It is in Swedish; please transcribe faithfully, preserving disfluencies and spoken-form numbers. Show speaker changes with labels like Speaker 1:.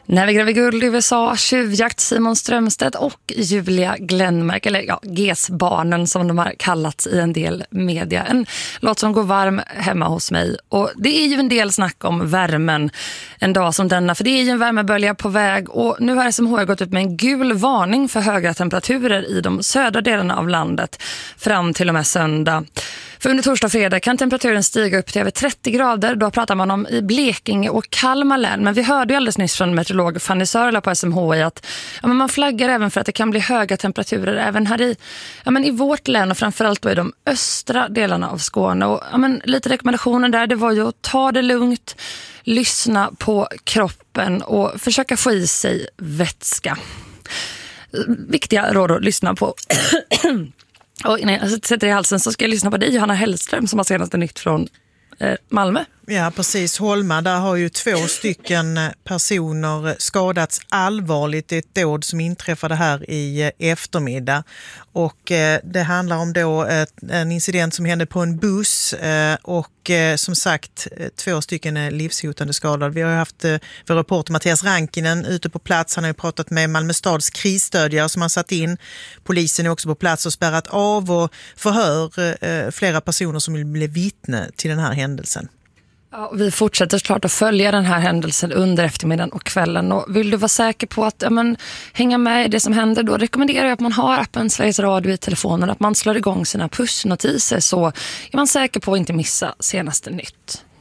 Speaker 1: När vi gräver guld i U S A, tjuvjakt Simon Strömstedt och Julia Glenmark, eller ja, G E S-barnen som de har kallats i en del media. En låt som går varm hemma hos mig. Och det är ju en del snack om värmen en dag som denna, för det är ju en värmebölja på väg. Och nu har S M H I gått ut med en gul varning för höga temperaturer i de södra delarna av landet fram till och med söndag. För under torsdag och fredag kan temperaturen stiga upp till över trettio grader. Då pratar man om i Blekinge och Kalmar län. Men vi hörde ju alldeles nyss från meteorolog Fanny Sörla på S M H I att ja, men man flaggar även för att det kan bli höga temperaturer även här i, ja, men i vårt län och framförallt då i de östra delarna av Skåne. Och, ja, men lite rekommendationer där, det var ju att ta det lugnt, lyssna på kroppen och försöka få i sig vätska. Viktiga råd att lyssna på. Och innan jag sätter i halsen så ska jag lyssna på dig, Johanna Hellström, som har senaste nytt från eh, Malmö.
Speaker 2: Ja, precis. Holma, där har ju två stycken personer skadats allvarligt i ett dåd som inträffade här i eftermiddag. Och eh, det handlar om då ett, en incident som hände på en buss eh, och eh, som sagt två stycken är livshotande skadade. Vi har haft eh, vår reporter Mattias Rankinen ute på plats. Han har ju pratat med Malmö stads krisstödjare som har satt in. Polisen är också på plats och spärrat av och förhör eh, flera personer som vill bli vittne till den här händelsen.
Speaker 1: Ja, vi fortsätter såklart att följa den här händelsen under eftermiddagen och kvällen. Och vill du vara säker på att ja, men, hänga med i det som händer, då rekommenderar jag att man har appen Sveriges Radio i telefonen, att man slår igång sina pushnotiser, så är man säker på att inte missa senaste nytt.